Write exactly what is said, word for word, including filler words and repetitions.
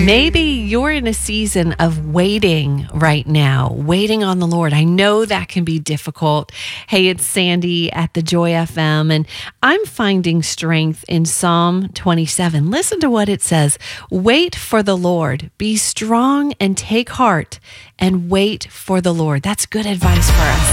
Maybe you're in a season of waiting right now, waiting on the Lord. I know that can be difficult. Hey, it's Sandy at the Joy F M, and I'm finding strength in Psalm twenty-seven. Listen to what it says. Wait for the Lord. Be strong and take heart and wait for the Lord. That's good advice for us.